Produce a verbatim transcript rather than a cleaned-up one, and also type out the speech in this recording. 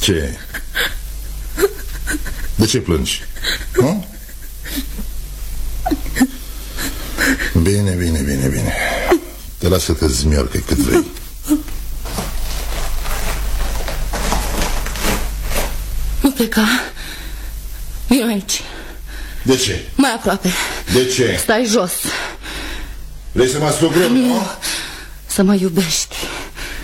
Ce? De ce plângi? Nu? Bine, bine, bine, bine. Te las să te zmiorcă cât vrei. Nu pleca. Vino aici. De ce? Mai aproape. De ce? Stai jos. Vrei să mă astugrăm, nu? Să mă iubești.